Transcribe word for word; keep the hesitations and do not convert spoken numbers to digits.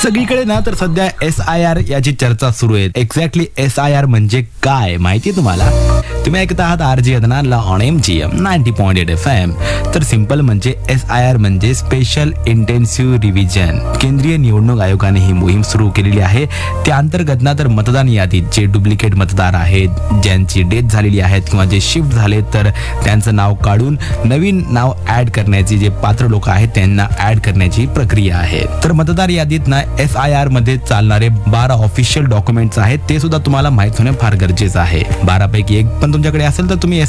सगळीकडे ना तर सध्या एस आय आर याची चर्चा सुरू आहे. एक्झॅक्टली एस आय आर म्हणजे काय माहितीये तुम्हाला? तुम्ही ऐकत आहात RG अदनानला on M G M ninety point eight F M. तर सिंपल म्हणजे एस आय आर म्हणजे स्पेशल इंटेन्सिव्ह रिव्हिजन. केंद्रीय निवडणूक आयोगाने ही मोहीम सुरू केलेली आहे. त्या अंतर्गत ना तर मतदान यादीत जे डुप्लिकेट मतदार आहेत, ज्यांची डेथ झालेली आहेत किंवा जे शिफ्ट झाले, तर त्यांचं नाव काढून नवीन नाव ऍड करण्याची, जे पात्र लोक आहेत त्यांना ऍड करण्याची प्रक्रिया आहे. तर मतदार यादीत ना एस आय आर मध्ये चालणारे बारा ऑफिशियल डॉक्युमेंट्स आहेत, ते सुद्धा तुम्हाला माहित होणे फार गरजेचं आहे. बारा पैकी एक पण तुमच्याकडे असेल तर तुम्ही